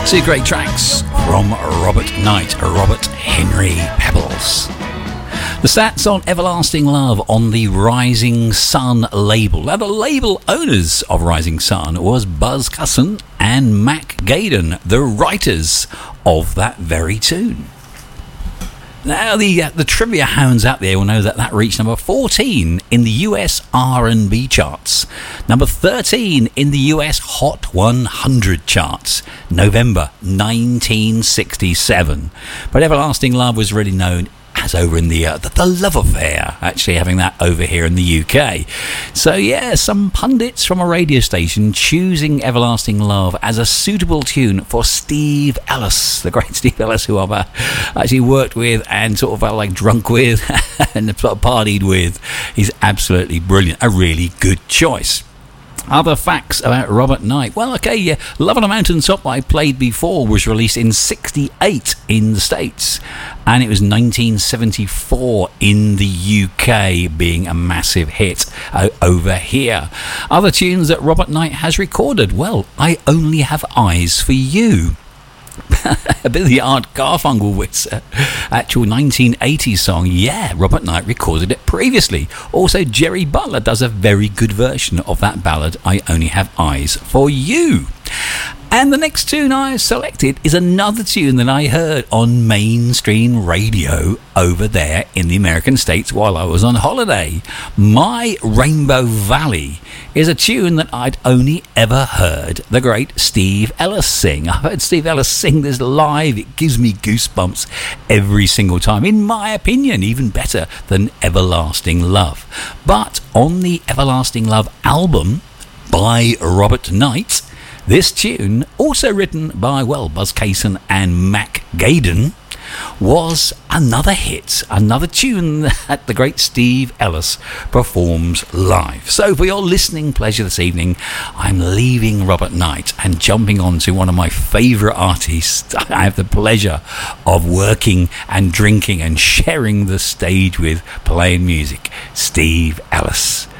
Two great tracks from Robert Knight, Robert Henry Pebbles. The stats on Everlasting Love on the Rising Sun label. Now, the label owners of Rising Sun was Buzz Cusson and Mac Gaden, the writers of that very tune. Now, the trivia hounds out there will know that reached number 14 in the US R&B charts, number 13 in the US Hot 100 charts, November 1967. But Everlasting Love was really known as over in the Love Affair, actually having that over here in the UK. So yeah, some pundits from a radio station choosing Everlasting Love as a suitable tune for Steve Ellis, the great Steve Ellis, who I've actually worked with and sort of like drunk with and sort of partied with. He's absolutely brilliant, a really good choice. Other facts about Robert Knight. Well, okay, yeah, Love on a Mountaintop I played before was released in 1968 in the States, and it was 1974 in the UK, being a massive hit over here. Other tunes that Robert Knight has recorded. Well, I Only Have Eyes for You. A bit of the Art Garfunkel with actual 1980s song. Yeah, Robert Knight recorded it previously. Also, Jerry Butler does a very good version of that ballad, I Only Have Eyes for You. And the next tune I selected is another tune that I heard on mainstream radio over there in the American States while I was on holiday. My Rainbow Valley is a tune that I'd only ever heard the great Steve Ellis sing. I've heard Steve Ellis sing this live. It gives me goosebumps every single time. In my opinion, even better than Everlasting Love. But on the Everlasting Love album by Robert Knight, this tune, also written by, well, Buzz Cason and Mac Gaden, was another hit, another tune that the great Steve Ellis performs live. So for your listening pleasure this evening, I'm leaving Robert Knight and jumping on to one of my favourite artists I have the pleasure of working and drinking and sharing the stage with, playing music, Steve Ellis.